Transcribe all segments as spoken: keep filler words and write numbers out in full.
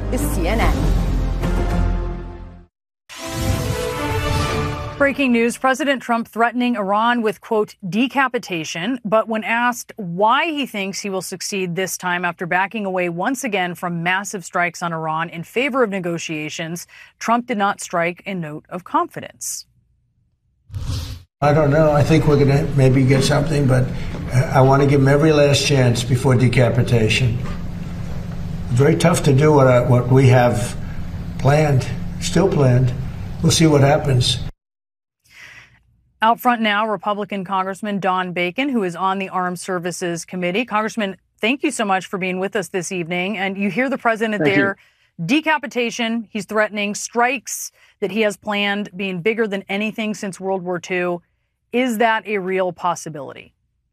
is C N N. Breaking news, President Trump threatening Iran with, quote, decapitation. But when asked why he thinks he will succeed this time after backing away once again from massive strikes on Iran in favor of negotiations, Trump did not strike a note of confidence. I don't know. I think we're going to maybe get something, but I want to give him every last chance before decapitation. It's very tough to do what, I, what we have planned, still planned. We'll see what happens. Out front now, Republican Congressman Don Bacon, who is on the Armed Services Committee. Congressman, thank you so much for being with us this evening. And you hear the president Thank there. You. Decapitation, he's threatening strikes that he has planned being bigger than anything since World War Two. Is that a real possibility?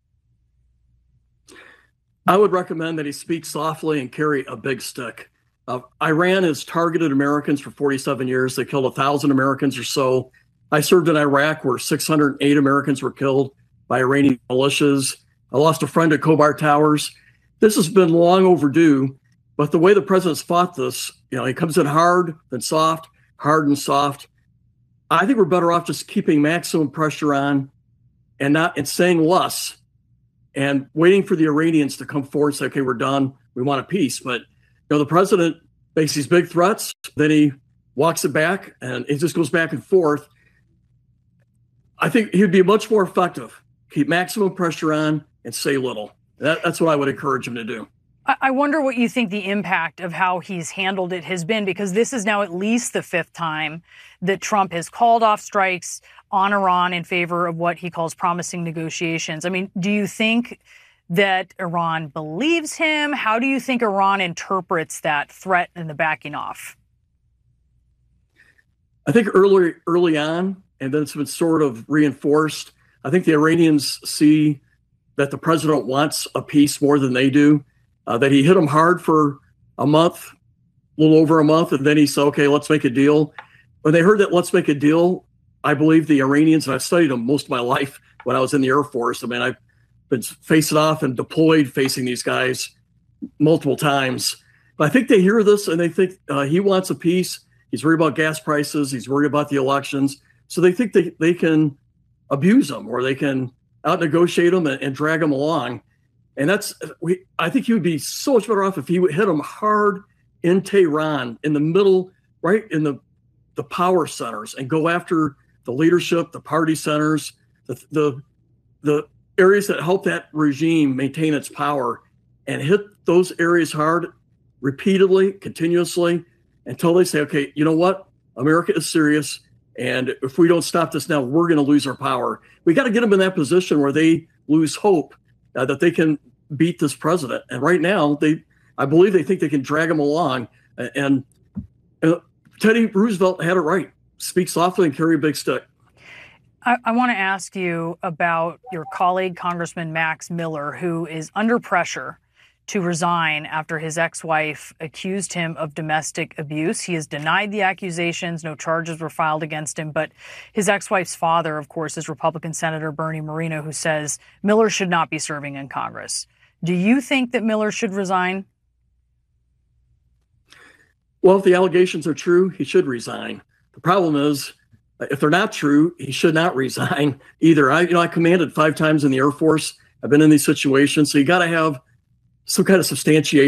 I would recommend that he speak softly and carry a big stick. Uh, Iran has targeted Americans for forty-seven years. They killed one thousand Americans or so. I served in Iraq where six hundred eight Americans were killed by Iranian militias. I lost a friend at Khobar Towers. This has been long overdue, but the way the president's fought this, you know, he comes in hard, then soft, hard and soft. I think we're better off just keeping maximum pressure on and not and saying less and waiting for the Iranians to come forward and say, okay, we're done. We want a peace. But you know, the president makes these big threats, then he walks it back and it just goes back and forth. I think he'd be much more effective. Keep maximum pressure on and say little. That, that's what I would encourage him to do. I wonder what you think the impact of how he's handled it has been, because this is now at least the fifth time that Trump has called off strikes on Iran in favor of what he calls promising negotiations. I mean, do you think that Iran believes him? How do you think Iran interprets that threat and the backing off? I think early, early on, and then it's been sort of reinforced. I think the Iranians see that the president wants a peace more than they do, uh, that he hit them hard for a month, a little over a month, and then he said, okay, let's make a deal. When they heard that let's make a deal, I believe the Iranians, and I've studied them most of my life when I was in the Air Force. I mean, I've been facing off and deployed facing these guys multiple times. But I think they hear this and they think uh, he wants a peace. He's worried about gas prices. He's worried about the elections. So they think they, they can abuse them or they can out-negotiate them and, and drag them along. And that's, we. I think he would be so much better off if he would hit them hard in Tehran, in the middle, right in the, the power centers, and go after the leadership, the party centers, the, the, the areas that help that regime maintain its power, and hit those areas hard repeatedly, continuously, until they say, okay, you know what? America is serious. And if we don't stop this now, we're going to lose our power. We got to get them in that position where they lose hope uh, that they can beat this president. And right now, they, I believe they think they can drag him along. And, and Teddy Roosevelt had it right. Speak softly and carry a big stick. I, I want to ask you about your colleague, Congressman Max Miller, who is under pressure to resign after his ex-wife accused him of domestic abuse. He has denied the accusations. No charges were filed against him. But his ex-wife's father, of course, is Republican Senator Bernie Moreno, who says Miller should not be serving in Congress. Do you think that Miller should resign? Well, if the allegations are true, he should resign. The problem is, if they're not true, he should not resign either. I, you know, I commanded five times in the Air Force. I've been in these situations. So you got to have some kind of substantiation